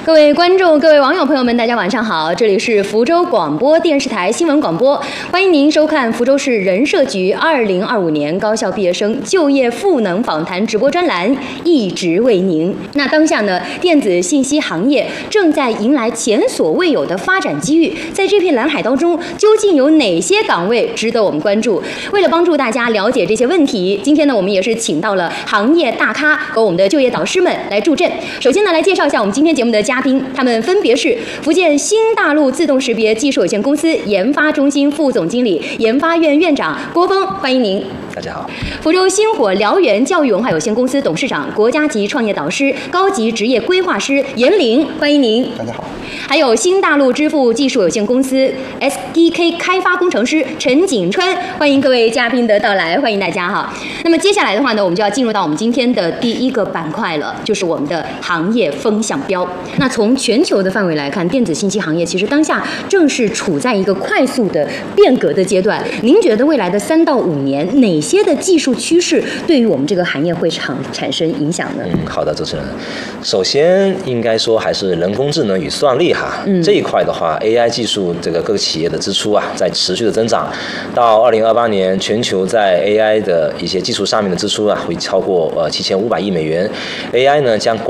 各位观众、各位网友朋友们，大家晚上好！这里是福州广播电视台新闻广播，欢迎您收看福州市人社局2025年高校毕业生就业赋能访谈直播专栏，一直为您。那当下呢，电子信息行业正在迎来前所未有的发展机遇，在这片蓝海当中，究竟有哪些岗位值得我们关注？为了帮助大家了解这些问题，今天呢，我们也是请到了行业大咖和我们的就业导师们来助阵。首先呢，来介绍一下我们今天节目的嘉宾，他们分别是福建新大陆自动识别技术有限公司研发中心副总经理、研发院院长郭峰，欢迎您。 大家好。 福州星火燎原教育文化有限公司董事长、国家级创业导师、高级职业规划师严玲，欢迎您。 大家好。 还有新大陆支付技术有限公司 SDK 开发工程师陈景川，欢迎各位嘉宾的到来，欢迎大家哈。那么接下来的话呢，我们就要进入到我们今天的第一个板块了，就是我们的行业风向标。那从全球的范围来看，电子信息行业其实当下正是处在一个快速的变革的阶段。您觉得未来的3到5年，哪些的技术趋势对于我们这个行业会产生影响呢？ 好的，主持人。首先应该说还是人工智能与算力哈，这一块的话 ，AI 技术这个各个企业的支出啊，在持续的增长。到2028年，全球在 AI 的一些技术上面的支出啊，会超过7500亿美元。AI 呢将